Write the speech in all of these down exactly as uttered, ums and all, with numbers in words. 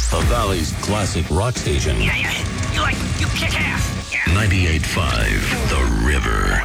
The Valley's classic rock station. Yeah, yeah. You like, you kick ass. Yeah. ninety-eight point five, The River.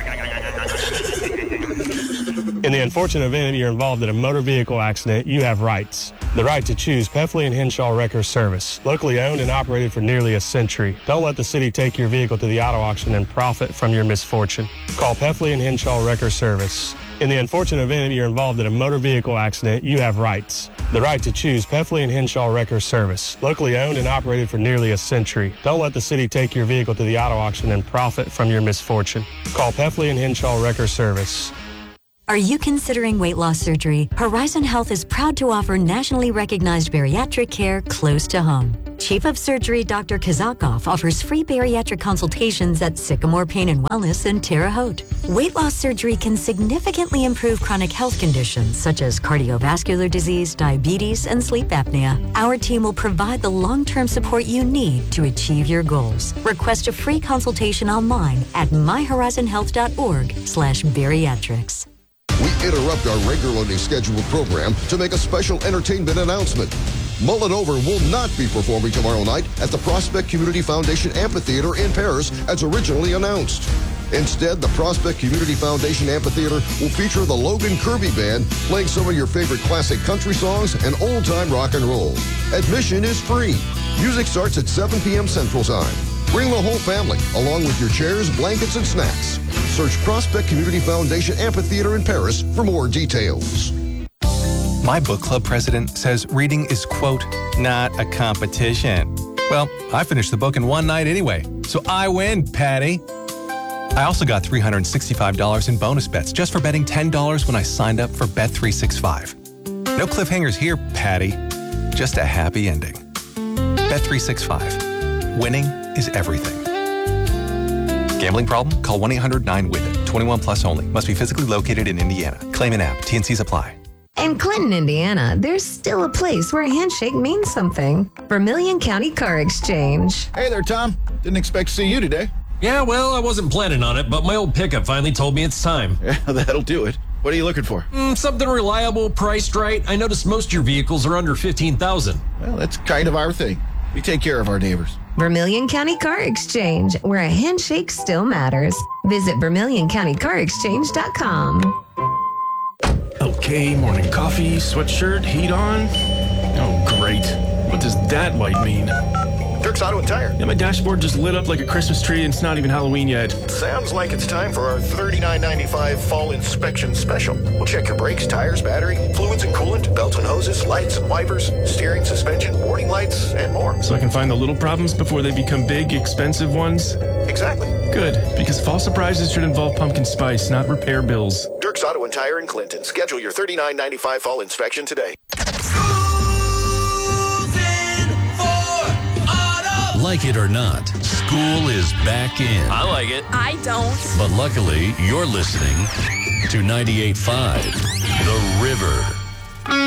In the unfortunate event you're involved in a motor vehicle accident, you have rights. The right to choose Peffley and Henshaw Wrecker Service. Locally owned and operated for nearly a century. Don't let the city take your vehicle to the auto auction and profit from your misfortune. Call Peffley and Henshaw Wrecker Service. In the unfortunate event you're involved in a motor vehicle accident, you have rights. The right to choose Peffley and Henshaw Wrecker Service. Locally owned and operated for nearly a century. Don't let the city take your vehicle to the auto auction and profit from your misfortune. Call Peffley and Henshaw Wrecker Service. Are you considering weight loss surgery? Horizon Health is proud to offer nationally recognized bariatric care close to home. Chief of Surgery Doctor Kazakov offers free bariatric consultations at Sycamore Pain and Wellness in Terre Haute. Weight loss surgery can significantly improve chronic health conditions such as cardiovascular disease, diabetes, and sleep apnea. Our team will provide the long-term support you need to achieve your goals. Request a free consultation online at my horizon health dot org slash bariatrics. We interrupt our regularly scheduled program to make a special entertainment announcement. Mullen Over will not be performing tomorrow night at the Prospect Community Foundation Amphitheater in Paris as originally announced. Instead, the Prospect Community Foundation Amphitheater will feature the Logan Kirby Band playing some of your favorite classic country songs and old-time rock and roll. Admission is free. Music starts at seven p.m. Central Time. Bring the whole family, along with your chairs, blankets, and snacks. Search Prospect Community Foundation Amphitheater in Paris for more details. My book club president says reading is, quote, not a competition. Well, I finished the book in one night anyway, so I win, Patty. I also got three hundred sixty-five dollars in bonus bets just for betting ten dollars when I signed up for Bet three sixty-five. No cliffhangers here, Patty. Just a happy ending. Bet three sixty-five. Winning is everything. Gambling problem? Call one eight hundred nine W I T H. twenty-one plus only. Must be physically located in Indiana. Claim an app. T N Cs apply. In Clinton, Indiana, there's still a place where a handshake means something. Vermilion County Car Exchange. Hey there, Tom. Didn't expect to see you today. Yeah, well, I wasn't planning on it, but my old pickup finally told me it's time. Yeah, that'll do it. What are you looking for? Mm, something reliable, priced right. I noticed most of your vehicles are under fifteen thousand dollars. Well, that's kind of our thing. We take care of our neighbors. Vermilion County Car Exchange, where a handshake still matters. Visit vermilion county car exchange dot com. Okay, morning coffee, sweatshirt, heat on. Oh, great. What does that light mean? Dirk's Auto and Tire. Yeah, my dashboard just lit up like a Christmas tree and it's not even Halloween yet. Sounds like it's time for our thirty-nine ninety-five fall inspection special. We'll check your brakes, tires, battery, fluids and coolant, belts and hoses, lights and wipers, steering, suspension, warning lights, and more. So I can find the little problems before they become big, expensive ones? Exactly. Good, because fall surprises should involve pumpkin spice, not repair bills. Dirk's Auto and Tire in Clinton. Schedule your thirty-nine ninety-five fall inspection today. Like it or not, school is back in. I like it. I don't. But luckily, you're listening to ninety-eight point five, The River.